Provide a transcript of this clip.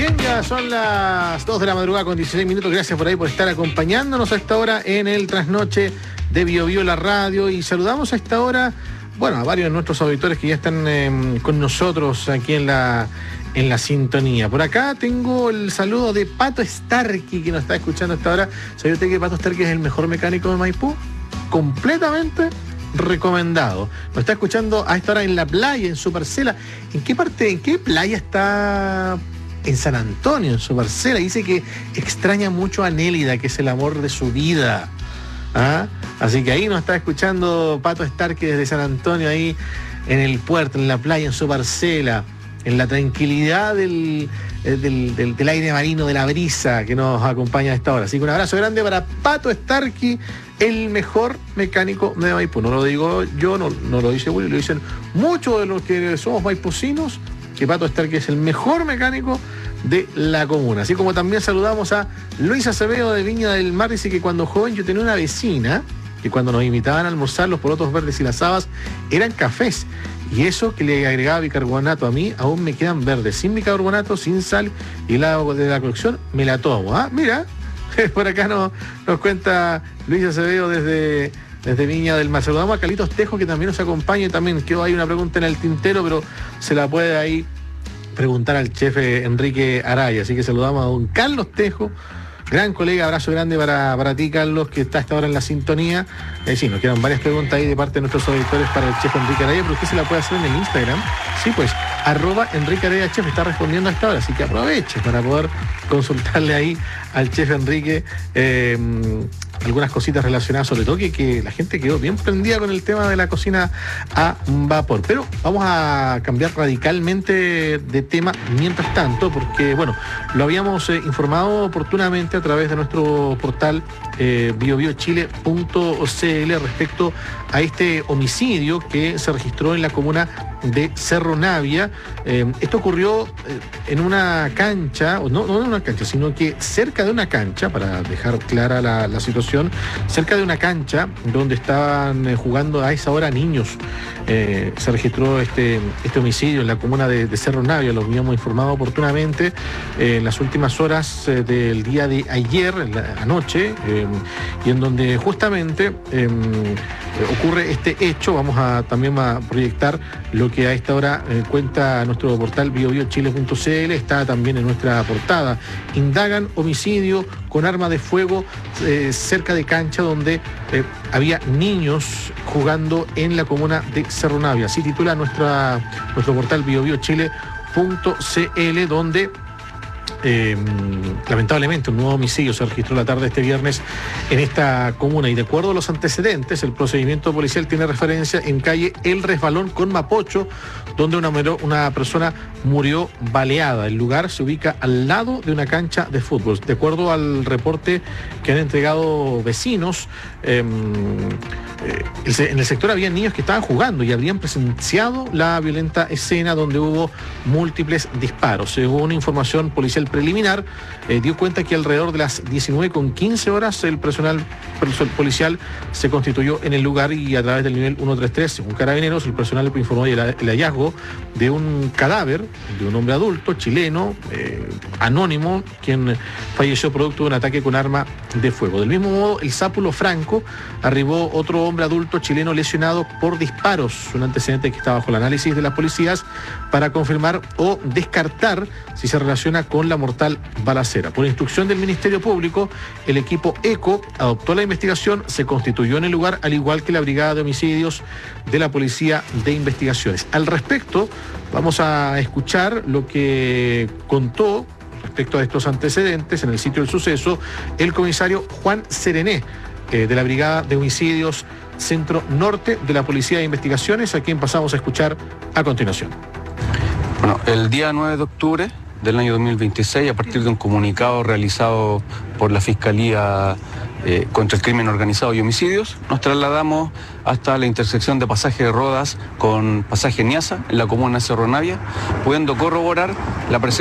Bien, ya son las 2 de la madrugada con 16 minutos. Gracias por ahí por estar acompañándonos a esta hora en el Trasnoche de BioBio la radio. Y saludamos a esta hora, bueno, a varios de nuestros auditores que ya están con nosotros aquí en la sintonía. Por acá tengo el saludo de Pato Starkey, que nos está escuchando a esta hora. ¿Sabe usted que Pato Starkey es el mejor mecánico de Maipú? Completamente recomendado. Nos está escuchando a esta hora en la playa, en su parcela. ¿En qué playa está? En San Antonio, en su parcela. Dice que extraña mucho a Nélida, que es el amor de su vida. ¿Ah? Así que ahí nos está escuchando Pato Starkey desde San Antonio, ahí en el puerto, en la playa, en su parcela, en la tranquilidad del aire marino, de la brisa que nos acompaña a esta hora. Así que un abrazo grande para Pato Starkey, el mejor mecánico de Maipú. No lo digo yo, no lo dice Willy, lo dicen muchos de los que somos maipucinos, que Pato Starkey es el mejor mecánico de la comuna. Así como también saludamos a Luis Acevedo de Viña del Mar. Dice que cuando joven yo tenía una vecina que cuando nos invitaban a almorzar los porotos verdes y las habas eran cafés. Y eso que le agregaba bicarbonato a mí, aún me quedan verdes. Sin bicarbonato, sin sal y el agua de la cocción, me la tomo. ¿Ah? Mira, por acá nos cuenta Luis Acevedo desde Viña del Mar. Saludamos a Carlitos Tejo, que también nos acompaña. Y también quedó ahí una pregunta en el tintero, pero se la puede ahí preguntar al chef Enrique Araya. Así que saludamos a don Carlos Tejo, gran colega. Abrazo grande para ti, Carlos, que está hasta ahora en la sintonía. Sí, nos quedan varias preguntas ahí de parte de nuestros auditores para el chef Enrique Araya, pero usted se la puede hacer en el Instagram. Sí, pues, @Enrique Araya Chef está respondiendo a esta hora, así que aproveche para poder consultarle ahí al chef Enrique algunas cositas relacionadas, sobre todo que la gente quedó bien prendida con el tema de la cocina a vapor. Pero vamos a cambiar radicalmente de tema mientras tanto, porque, bueno, lo habíamos informado oportunamente a través de nuestro portal biobiochile.cl respecto a este homicidio que se registró en la comuna de Cerro Navia. Esto ocurrió en una cancha, o no en una cancha, sino que cerca de una cancha, para dejar clara la situación, cerca de una cancha donde estaban jugando a esa hora niños. Se registró este homicidio en la comuna de Cerro Navia. Lo habíamos informado oportunamente en las últimas horas del día de ayer, anoche, y en donde justamente ocurre este hecho. Vamos también a proyectar lo que a esta hora cuenta nuestro portal biobiochile.cl. Está también en nuestra portada. Indagan homicidio con arma de fuego cerca de cancha donde había niños jugando en la comuna de Cerro Navia. Así titula nuestro portal biobiochile.cl, donde lamentablemente un nuevo homicidio se registró la tarde de este viernes en esta comuna, y de acuerdo a los antecedentes, el procedimiento policial tiene referencia en calle El Resbalón con Mapocho, donde una persona murió baleada. El lugar se ubica al lado de una cancha de fútbol. De acuerdo al reporte que han entregado vecinos, en el sector había niños que estaban jugando y habrían presenciado la violenta escena donde hubo múltiples disparos. Según información policial preliminar, dio cuenta que alrededor de las 19:15 horas el personal policial se constituyó en el lugar, y a través del nivel 133, según Carabineros, el personal informó el hallazgo de un cadáver de un hombre adulto chileno, anónimo, quien falleció producto de un ataque con arma de fuego. Del mismo modo, el Sápulo Franco arribó otro hombre adulto chileno lesionado por disparos, un antecedente que está bajo el análisis de las policías para confirmar o descartar si se relaciona con la mortal balacera. Por instrucción del Ministerio Público, el equipo ECO adoptó la investigación, se constituyó en el lugar, al igual que la Brigada de Homicidios de la Policía de Investigaciones. Al respecto, vamos a escuchar lo que contó respecto a estos antecedentes en el sitio del suceso el comisario Juan Serené, de la Brigada de Homicidios Centro Norte de la Policía de Investigaciones, a quien pasamos a escuchar a continuación. Bueno, el día 9 de octubre del año 2026, a partir de un comunicado realizado por la Fiscalía contra el Crimen Organizado y Homicidios, nos trasladamos hasta la intersección de Pasaje de Rodas con Pasaje Niasa, en la comuna de Cerro Navia, pudiendo corroborar la presencia